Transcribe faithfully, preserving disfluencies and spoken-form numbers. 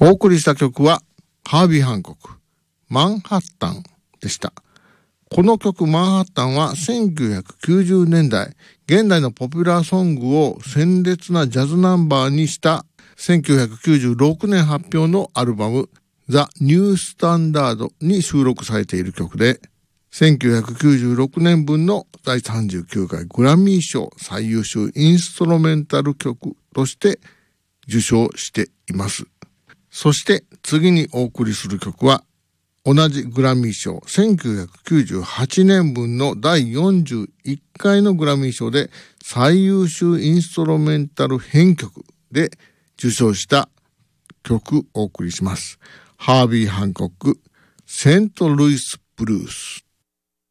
お送りした曲はハービー・ハンコック、マンハッタンでした。この曲マンハッタンはせんきゅうひゃくきゅうじゅうねんだい、現代のポピュラーソングを鮮烈なジャズナンバーにしたせんきゅうひゃくきゅうじゅうろくねん発表のアルバムザ・ニュースタンダードに収録されている曲で、せんきゅうひゃくきゅうじゅうろくねんぶんのだいさんじゅうきゅうかいグラミー賞最優秀インストロメンタル曲として受賞しています。そして次にお送りする曲は同じグラミー賞せんきゅうひゃくきゅうじゅうはちねんぶんのだいよんじゅういっかいのグラミー賞で最優秀インストロメンタル編曲で受賞した曲をお送りします。ハービー・ハンコック、セントルイス・ブルース。